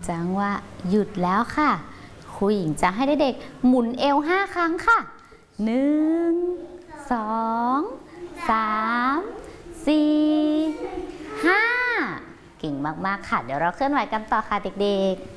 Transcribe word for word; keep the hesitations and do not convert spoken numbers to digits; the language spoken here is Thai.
จังว่าหยุดแล้วค่ะครูหญิงจะให้เด็กๆหมุนเอวห้าครั้งค่ะหนึ่งสองสามสี่ห้าเก่งมากๆค่ะเดี๋ยวเราเคลื่อนไหวกันต่อค่ะเด็กๆ